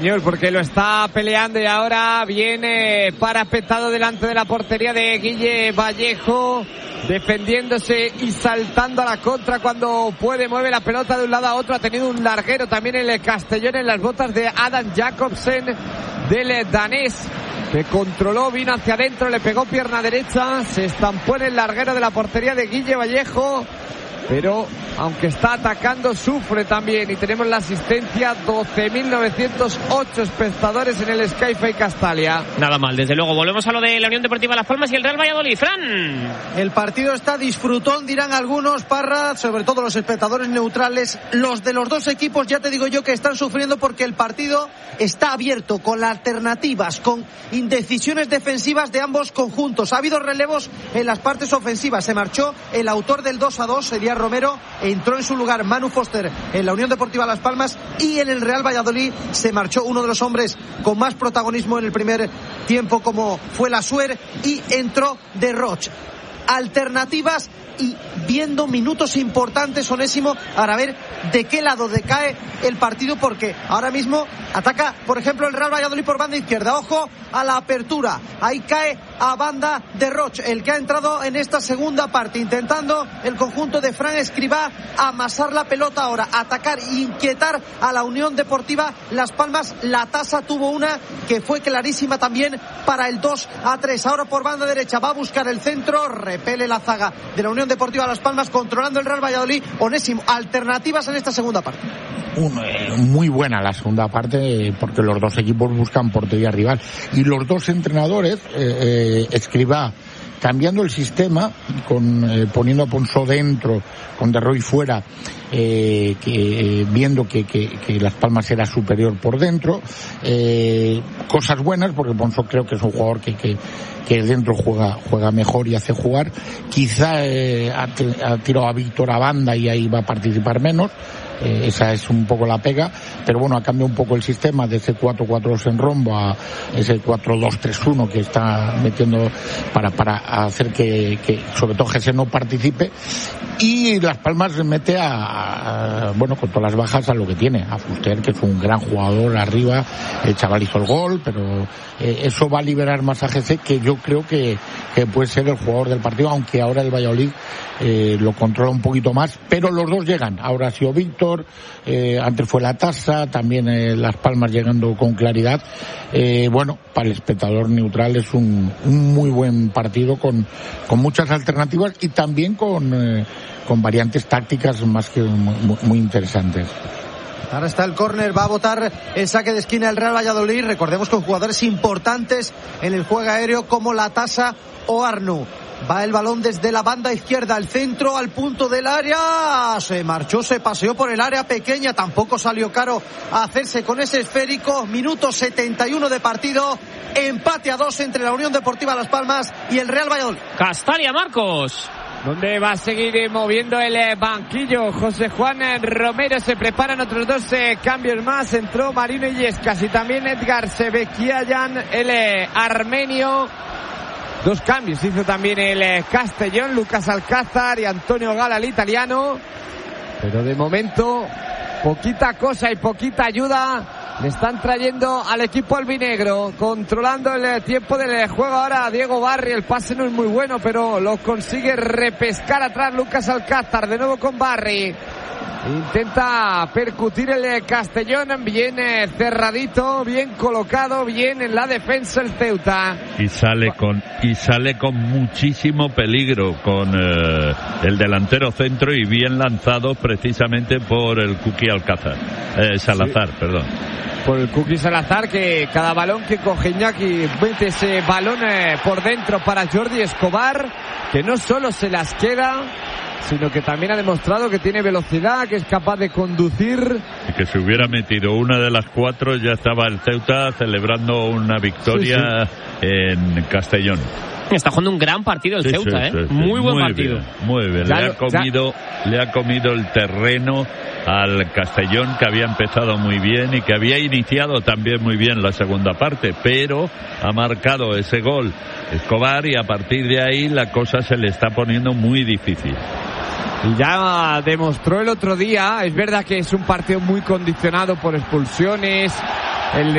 Porque lo está peleando y ahora viene parapetado delante de la portería de Guille Vallejo, defendiéndose y saltando a la contra cuando puede, mueve la pelota de un lado a otro. Ha tenido un larguero también el Castellón en las botas de Adam Jacobsen, del danés, que controló, vino hacia adentro, le pegó pierna derecha, se estampó en el larguero de la portería de Guille Vallejo, pero aunque está atacando sufre también. Y tenemos la asistencia, 12.908 espectadores en el Sky-Fi Castalia. Nada mal, desde luego. Volvemos a lo de la Unión Deportiva Las Palmas y el Real Valladolid. Fran, el partido está disfrutón, dirán algunos, Parra, sobre todo los espectadores neutrales. Los de los dos equipos, ya te digo yo, que están sufriendo porque el partido está abierto, con alternativas, con indecisiones defensivas de ambos conjuntos. Ha habido relevos en las partes ofensivas. Se marchó el autor del 2-2, Elías Romero, entró en su lugar Manu Foster en la Unión Deportiva Las Palmas, y en el Real Valladolid se marchó uno de los hombres con más protagonismo en el primer tiempo, como fue Lasuer, y entró De Roch. Alternativas y viendo minutos importantes, Onésimo, para ver de qué lado decae el partido, porque ahora mismo ataca, por ejemplo, el Real Valladolid por banda izquierda. Ojo a la apertura, ahí cae a banda De Roch, el que ha entrado en esta segunda parte, intentando el conjunto de Fran Escribá amasar la pelota ahora, atacar e inquietar a la Unión Deportiva Las Palmas. La tasa tuvo una que fue clarísima también para el 2-3. Ahora por banda derecha va a buscar el centro, repele la zaga de la Unión Deportiva Las Palmas, controlando el Real Valladolid. Onésimo, alternativas en esta segunda parte. Muy buena la segunda parte, porque los dos equipos buscan portería rival, y los dos entrenadores, Escribá cambiando el sistema, poniendo a Ponsó dentro, con De Roy fuera, viendo que Las Palmas era superior por dentro, cosas buenas, porque Ponsó creo que es un jugador que dentro juega mejor y hace jugar. Quizá ha tirado a Víctor a banda y ahí va a participar menos. Esa es un poco la pega, pero bueno, ha cambiado un poco el sistema de ese 4-4-2 en rombo a ese 4-2-3-1 que está metiendo para hacer que sobre todo Gese no participe. Y Las Palmas mete bueno, con todas las bajas, a lo que tiene, a Fuster, que es un gran jugador arriba. El chaval hizo el gol, pero eso va a liberar más a Gese, que yo creo que puede ser el jugador del partido, aunque ahora el Valladolid lo controla un poquito más, pero los dos llegan. Ahora ha sido Víctor, antes fue la tasa, también Las Palmas llegando con claridad. Bueno, para el espectador neutral es un muy buen partido, con muchas alternativas y también con variantes tácticas más que muy interesantes. Ahora está el córner, va a botar el saque de esquina el Real Valladolid. Recordemos con jugadores importantes en el juego aéreo como la Tasa o Arnu. Va el balón desde la banda izquierda al centro, al punto del área. Se marchó, se paseó por el área pequeña. Tampoco salió caro hacerse con ese esférico. Minuto 71 de partido. Empate a 2 entre la Unión Deportiva Las Palmas y el Real Valladolid. Castalia, Marcos. Donde va a seguir moviendo el banquillo José Juan Romero. Se preparan otros dos cambios más. Entró Marino Illescas y también Edgar Sebekiayan, el armenio. Dos cambios hizo también el Castellón, Lucas Alcázar y Antonio Gala, el italiano. Pero de momento, poquita cosa y poquita ayuda le están trayendo al equipo albinegro. Controlando el tiempo del juego ahora Diego Barri. El pase no es muy bueno, pero lo consigue repescar atrás Lucas Alcázar. De nuevo con Barri. Intenta percutir el Castellón, bien cerradito, bien colocado, bien en la defensa el Ceuta. Y sale con muchísimo peligro con el delantero centro, y bien lanzado precisamente por el Cookie Salazar, sí. Perdón. Por el Cookie Salazar, que cada balón que coge Iñaki mete ese balón por dentro para Jordi Escobar, que no solo se las queda, sino que también ha demostrado que tiene velocidad, que es capaz de conducir. Y que si hubiera metido una de las 4 ya estaba el Ceuta celebrando una victoria en Castellón. Está jugando un gran partido el Ceuta, sí. Muy buen partido. Muy bien. Le ha comido el terreno al Castellón, que había empezado muy bien y que había iniciado también muy bien la segunda parte, pero ha marcado ese gol Escobar y a partir de ahí la cosa se le está poniendo muy difícil. Y ya demostró el otro día, es verdad que es un partido muy condicionado por expulsiones, el